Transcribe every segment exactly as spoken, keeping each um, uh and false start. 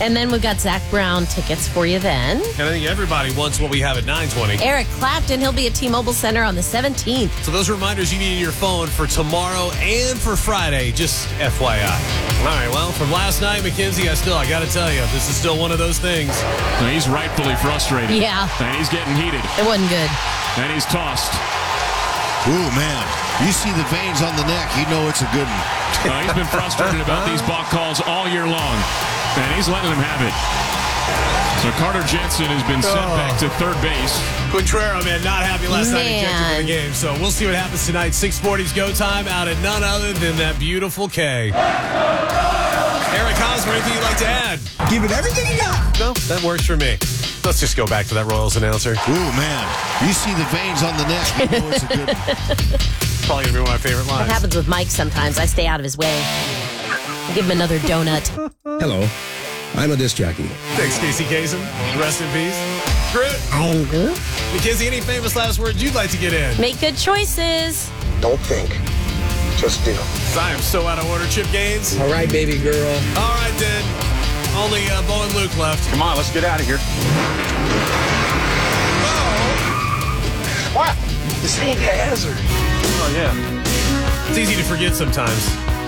And then we've got Zach Brown tickets for you then. And I think everybody wants what we have at nine twenty. Eric Clapton, he'll be at T-Mobile Center on the seventeenth. So those are reminders you need in your phone for tomorrow and for Friday, just F Y I. All right, well, from last night, Mackenzie, I still, I got to tell you, this is still one of those things. So he's rightfully frustrated. Yeah. And he's getting heated. It wasn't good. And he's tossed. Ooh, man. You see the veins on the neck, you know it's a good one. Uh, he's been frustrated about these balk calls all year long. And he's letting them have it. So Carter Jensen has been sent Oh. back to third base. Quintrero, man, not happy last night Man. ejected from the game. So we'll see what happens tonight. six forty's go time out at none other than that beautiful K. Eric Hosmer, anything you'd like to add? Give it everything you got. No, that works for me. Let's just go back to that Royals announcer. Ooh, man. You see the veins on the neck, you know it's a good one. Probably going to be one of my favorite That lines. happens with Mike sometimes. I stay out of his way. Give him another donut. Hello, I'm a disc jockey. Thanks, Casey Kasem. Rest in peace. Groot. I'm good. Mackenzie, any famous last words you'd like to get in? Make good choices. Don't think. Just do. I am so out of order. Chip Gaines. All right, baby girl. All right, then. Only uh, Bo and Luke left. Come on, let's get out of here. What? The Saint Hazard. Oh, yeah. It's easy to forget sometimes.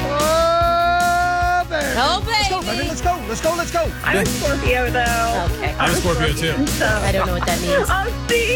Oh, baby. Oh, Let's go, baby. baby. Let's go. Let's go. Let's go. I'm a Scorpio, though. Okay. I'm a Scorpio, too. So I don't know what that means. I'll see